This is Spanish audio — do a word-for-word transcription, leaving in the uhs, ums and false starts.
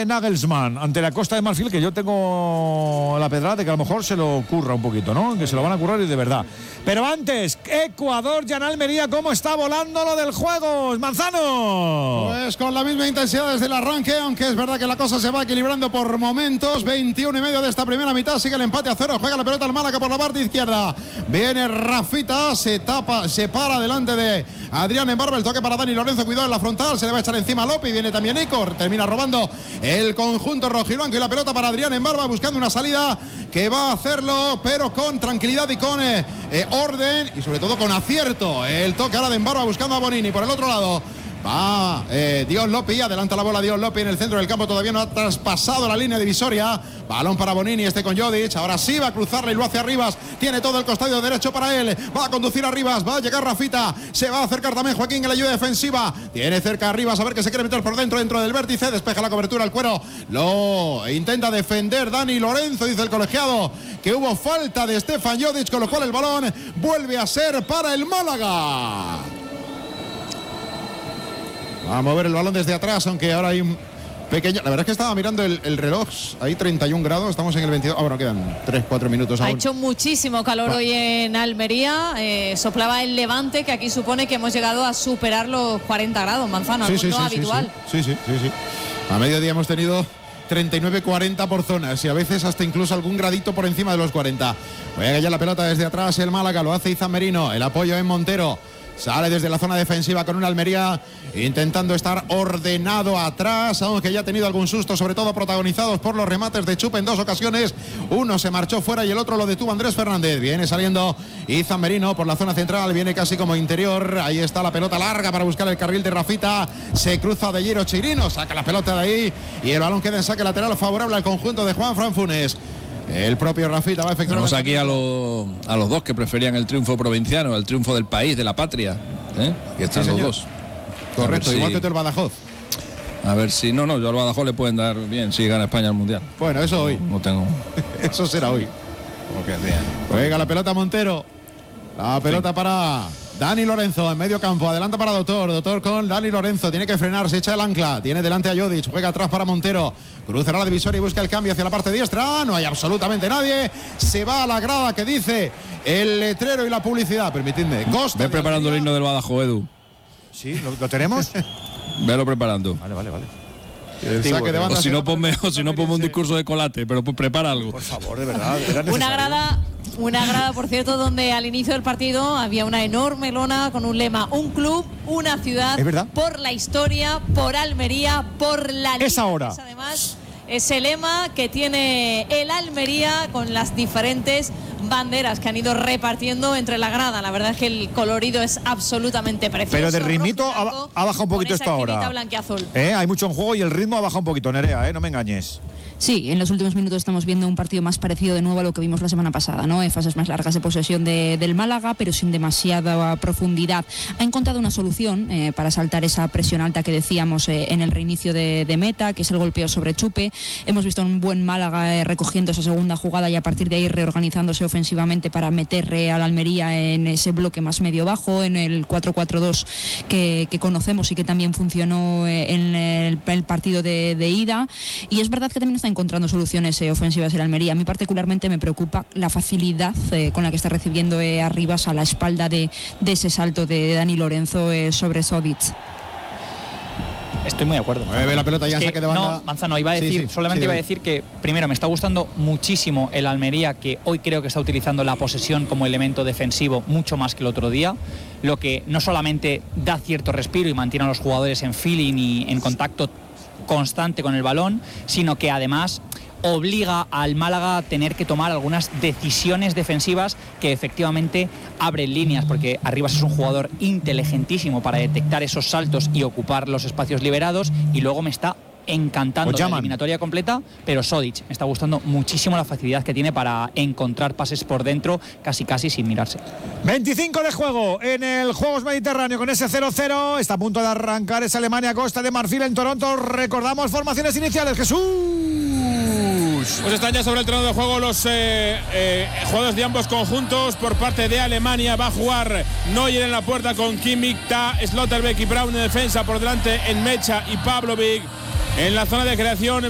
de Nagelsmann ante la Costa de Marfil, que yo tengo la pedrada de que a lo mejor se lo curra un poquito, ¿no? Que se lo van a currar y de verdad. Pero antes, Ecuador, ya en Almería, ¿cómo está volando lo del juego? Manzano. Pues con la misma intensidad desde el arranque, aunque es verdad que la cosa se va equilibrando por momentos. veintiuno y medio de esta primera mitad, sigue el empate a cero, juega la pelota al Málaga por la parte izquierda. Viene Rafita, se tapa, se para delante de Adrián Embarba, el toque para Dani Lorenzo, cuidado en la frontal, se le va a echar encima a Lopi, viene también Icor, termina robando el conjunto rojiblanco y la pelota para Adrián Embarba, buscando una salida que va a hacerlo, pero con tranquilidad y con eh, eh, orden y sobre todo con acierto. El toque ahora de Embarba buscando a Bonini por el otro lado. Va eh, Dios Lopi, adelanta la bola Dios Lopi en el centro del campo, todavía no ha traspasado la línea divisoria. Balón para Bonini, este con Jodic, ahora sí va a cruzarle y lo hace a Rivas, tiene todo el costado derecho para él, va a conducir a Rivas, va a llegar Rafita, se va a acercar también Joaquín en la ayuda defensiva, tiene cerca a Rivas, a ver que se quiere meter por dentro, dentro del vértice, despeja la cobertura al cuero, lo intenta defender Dani Lorenzo, dice el colegiado que hubo falta de Stefan Jodic, con lo cual el balón vuelve a ser para el Málaga. Va a mover el balón desde atrás, aunque ahora hay un pequeño... La verdad es que estaba mirando el, el reloj, hay treinta y un grados, estamos en el veintidós... Ah, bueno, quedan tres, cuatro minutos aún. Ha hecho muchísimo calor Va. hoy en Almería, eh, soplaba el levante, que aquí supone que hemos llegado a superar los cuarenta grados, Manzano, sí, algo sí, no sí, habitual. Sí, sí, sí, sí, sí. A mediodía hemos tenido treinta y nueve cuarenta por zonas y a veces hasta incluso algún gradito por encima de los cuarenta. Juega ya la pelota desde atrás el Málaga, lo hace Izan Merino, el apoyo en Montero. Sale desde la zona defensiva con un Almería intentando estar ordenado atrás, aunque ya ha tenido algún susto, sobre todo protagonizados por los remates de Chupe en dos ocasiones. Uno se marchó fuera y el otro lo detuvo Andrés Fernández. Viene saliendo Izan Merino por la zona central, viene casi como interior. Ahí está la pelota larga para buscar el carril de Rafita. Se cruza de Giro Chirino, saca la pelota de ahí y el balón queda en saque lateral favorable al conjunto de Juan Fran Funes. El propio Rafita va a efectuar. Tenemos aquí a, lo, a los dos que preferían el triunfo provinciano, el triunfo del país, de la patria. ¿eh? Que están sí, los dos. Correcto, si, igual que tú el Badajoz. A ver si. No, no, yo al Badajoz le pueden dar bien si gana España el mundial. Bueno, eso hoy. No, no tengo. Eso será hoy. Okay, bien. Juega la pelota Montero. La pelota sí. para Dani Lorenzo en medio campo. Adelanta para Doctor. Doctor con Dani Lorenzo. Tiene que frenar, se echa el ancla. Tiene delante a Jodic. Juega atrás para Montero. Cruzará la divisoria y busca el cambio hacia la parte diestra. No hay absolutamente nadie. Se va a la grada que dice el letrero y la publicidad. Permitidme. Costa. Ve preparando el himno del Badajoz, Edu. Sí, ¿lo, lo tenemos? Velo preparando. Vale, vale, vale. El saque de banda o si no ponme, o si no ponme un discurso de Colate, pero pues prepara algo. Por favor, de verdad. Una grada, una grada, por cierto, donde al inicio del partido había una enorme lona con un lema: un club, una ciudad, ¿es verdad? Por la historia, por Almería, por la liga. Es ahora. Es además ese lema que tiene el Almería con las diferentes banderas que han ido repartiendo entre la grada. La verdad es que el colorido es absolutamente precioso. Pero de ritmito ha, ha bajado un poquito esto ahora. ¿Eh? Hay mucho en juego y el ritmo ha bajado un poquito, Nerea, ¿eh? No me engañes. Sí, en los últimos minutos estamos viendo un partido más parecido de nuevo a lo que vimos la semana pasada, ¿no? En fases más largas de posesión de, del Málaga, pero sin demasiada profundidad. Ha encontrado una solución eh, para saltar esa presión alta que decíamos eh, en el reinicio de, de meta, que es el golpeo sobre Chupe. Hemos visto un buen Málaga eh, recogiendo esa segunda jugada y a partir de ahí reorganizándose ofensivamente para meter eh, al Almería en ese bloque más medio-bajo, en el cuatro cuatro dos que, que conocemos y que también funcionó eh, en el, el partido de, de ida. Y es verdad que también está encontrando soluciones eh, ofensivas en Almería. A mí particularmente me preocupa la facilidad eh, con la que está recibiendo eh, a Rivas a la espalda de, de ese salto de Dani Lorenzo eh, sobre Jodic. Estoy muy de acuerdo. Mueve la pelota ya, es que, saque de banda. No, Manzano, iba a decir, sí, sí, solamente sí, iba a decir que, primero, me está gustando muchísimo el Almería, que hoy creo que está utilizando la posesión como elemento defensivo mucho más que el otro día, lo que no solamente da cierto respiro y mantiene a los jugadores en feeling y en contacto constante con el balón, sino que además obliga al Málaga a tener que tomar algunas decisiones defensivas que efectivamente abren líneas, porque Arribas es un jugador inteligentísimo para detectar esos saltos y ocupar los espacios liberados, y luego me está encantando la eliminatoria completa, pero Jodic me está gustando muchísimo la facilidad que tiene para encontrar pases por dentro casi casi sin mirarse. veinticinco de juego en el Juegos Mediterráneo con ese cero cero, está a punto de arrancar esa Alemania Costa de Marfil en Toronto. Recordamos formaciones iniciales, Jesús. Pues están ya sobre el terreno de juego los eh, eh, jugadores de ambos conjuntos. Por parte de Alemania va a jugar Neuer en la puerta con Kimmich, Ta, Slotterbeck y Braun en defensa. Por delante en Mecha y Pavlovic. En la zona de creación